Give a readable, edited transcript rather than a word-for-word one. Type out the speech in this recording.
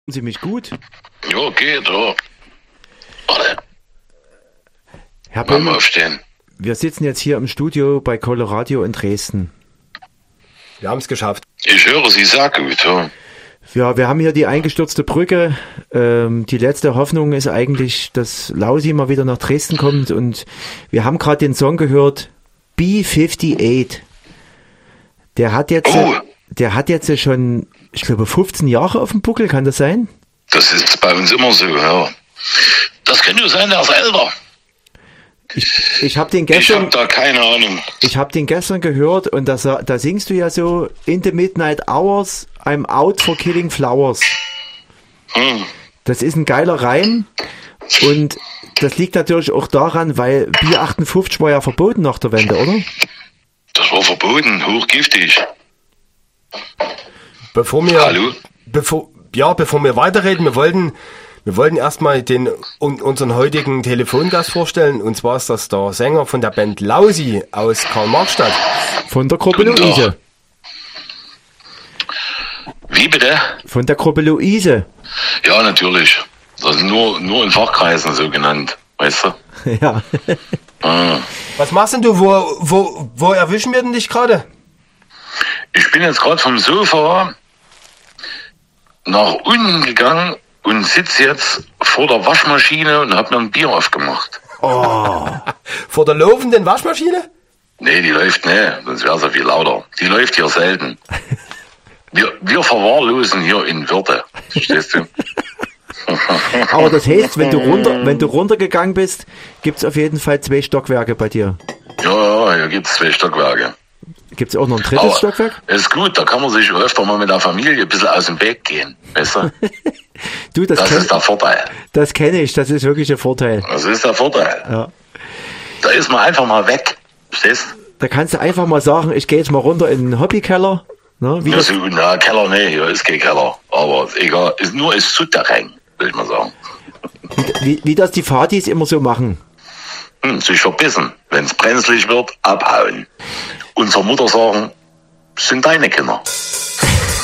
Sie mich gut? Ja, geht, ja. Warte, Herr mal Böhmer, aufstehen. wir sitzen jetzt hier im Studio bei Coloradio in Dresden. Wir haben es geschafft. Ich höre Sie sehr gut, ja. Ja, wir haben hier die eingestürzte Brücke. Die letzte Hoffnung ist eigentlich, dass Lausi mal wieder nach Dresden kommt. Und wir haben gerade den Song gehört, B58. Der hat jetzt schon, ich glaube, 15 Jahre auf dem Buckel, kann das sein? Das ist bei uns immer so, ja. Das kann nur sein, der ist älter. Ich habe den Ich gestern, habe da keine Ahnung. ich habe den gestern gehört und da singst du ja so, in the midnight hours, I'm out for killing flowers. Das ist ein geiler Reim und das liegt natürlich auch daran, weil Bier 58 war ja verboten nach der Wende, oder? Das war verboten, hochgiftig. Bevor wir weiterreden, wir wollten erstmal unseren heutigen Telefongast vorstellen. Und zwar ist das der Sänger von der Band Lausi aus Karl-Marx-Stadt. Von der Gruppe Guten Tag. Luise. Wie bitte? Von der Gruppe Luise. Ja, natürlich. Das ist nur in Fachkreisen so genannt, weißt du? Ja. Was machst denn du? Wo erwischen wir denn dich gerade? Ich bin jetzt gerade vom Sofa nach unten gegangen und sitze jetzt vor der Waschmaschine und habe mir ein Bier aufgemacht. Vor der laufenden Waschmaschine? Nee, die läuft nicht, sonst wäre sie viel lauter. Die läuft hier selten. Wir verwahrlosen hier in Würde, verstehst du? Aber das heißt, wenn du runtergegangen bist, gibt's auf jeden Fall 2 Stockwerke bei dir. Ja, hier gibt's 2 Stockwerke. Gibt's auch noch ein drittes Aber Stockwerk? ist gut, da kann man sich öfter mal mit der Familie ein bisschen aus dem Weg gehen, weißt du? Du, Das ist der Vorteil. das kenne ich, das ist wirklich ein Vorteil. Das ist der Vorteil. Ja. Da ist man einfach mal weg, verstehst du? Da kannst du einfach mal sagen, ich gehe jetzt mal runter in den Hobbykeller. Ne, wie Ja, das, so, na, Keller, nee, hier ist kein Keller. Aber ist egal, ist nur ist Souterrain, will ich mal sagen. wie das die Fadis immer so machen. Sich verbissen. Wenn's brenzlig wird, abhauen. Unsere Mutter sagen, sind deine Kinder.